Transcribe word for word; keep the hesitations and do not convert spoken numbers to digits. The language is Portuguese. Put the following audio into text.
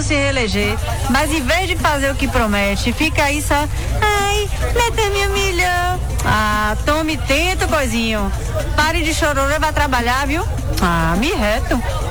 se reeleger, mas em vez de fazer o que promete, fica aí só, ai, Neto me humilhou. Ah, tome tento, coisinho. Pare de chororô e vá trabalhar, viu? Ah, me reto.